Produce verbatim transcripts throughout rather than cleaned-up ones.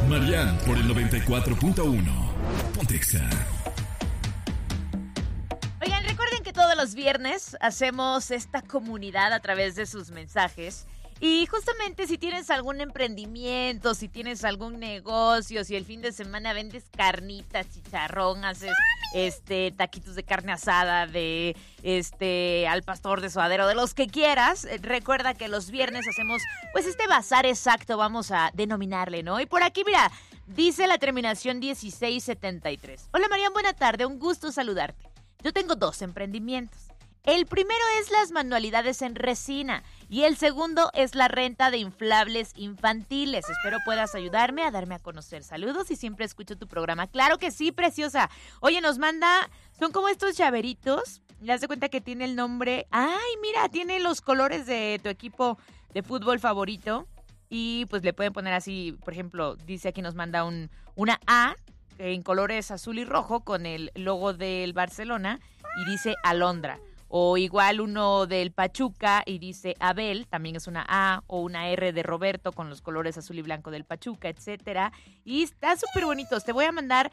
Marian por el noventa y cuatro punto uno. Ponte Exa. Oigan, recuerden que todos los viernes hacemos esta comunidad a través de sus mensajes. Y justamente si tienes algún emprendimiento, si tienes algún negocio, si el fin de semana vendes carnitas, chicharrón, haces este taquitos de carne asada, de este al pastor de suadero, de los que quieras, recuerda que los viernes hacemos pues este bazar exacto, vamos a denominarle, ¿no? Y por aquí, mira, dice la terminación dieciséis setenta y tres. Hola Marian, buena tarde, un gusto saludarte. Yo tengo dos emprendimientos. El primero es las manualidades en resina y el segundo es la renta de inflables infantiles. Espero puedas ayudarme a darme a conocer. Saludos y siempre escucho tu programa. Claro que sí, preciosa. Oye, nos manda, son como estos llaveritos. Le das cuenta que tiene el nombre. Ay, mira, tiene los colores de tu equipo de fútbol favorito. Y pues le pueden poner así, por ejemplo, dice aquí nos manda un, una A en colores azul y rojo con el logo del Barcelona y dice Alondra. O igual uno del Pachuca y dice Abel, también es una A, o una R de Roberto con los colores azul y blanco del Pachuca, etcétera. Y está súper bonitos. Te voy a mandar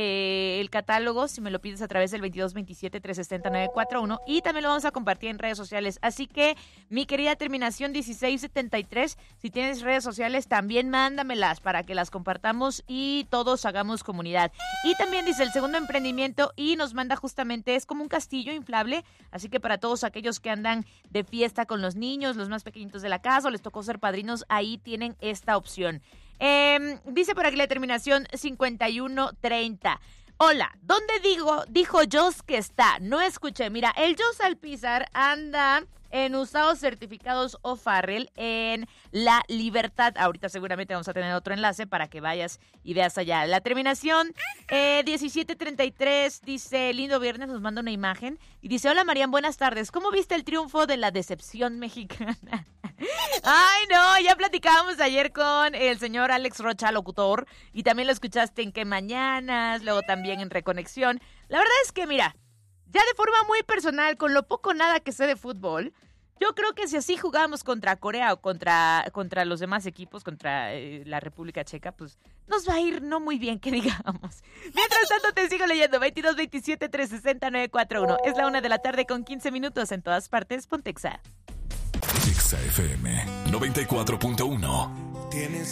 eh, el catálogo si me lo pides a través del veintidós veintisiete trescientos sesenta nueve cuarenta y uno y también lo vamos a compartir en redes sociales. Así que, mi querida terminación dieciséis setenta y tres, si tienes redes sociales, también mándamelas para que las compartamos y todos hagamos comunidad. Y también dice el segundo emprendimiento y nos manda justamente, es como un castillo inflable, así que para todos aquellos que andan de fiesta con los niños, los más pequeñitos de la casa, o les tocó ser padrinos, ahí tienen esta opción. Eh, dice por aquí la terminación cincuenta y uno treinta. Hola, ¿dónde digo, dijo Jos que está? No escuché. Mira, el Jos Alpizar anda en usados certificados O'Farrell en La Libertad. Ahorita seguramente vamos a tener otro enlace para que vayas y veas allá. La terminación eh, diecisiete treinta y tres dice, lindo viernes, nos manda una imagen y dice, hola Marian, buenas tardes. ¿Cómo viste el triunfo de la decepción mexicana? Ay, no, ya platicábamos ayer con el señor Alex Rocha, locutor, y también lo escuchaste en Que Mañanas, luego también en Reconexión. La verdad es que, mira, ya de forma muy personal, con lo poco o nada que sé de fútbol, yo creo que si así jugamos contra Corea o contra, contra los demás equipos, contra eh, la República Checa, pues nos va a ir no muy bien, que digamos. Mientras tanto te sigo leyendo, veintidós veintisiete trescientos sesenta nueve cuarenta y uno. Es la una de la tarde con quince minutos en todas partes. Ponte Exa. Exa F M noventa y cuatro punto uno.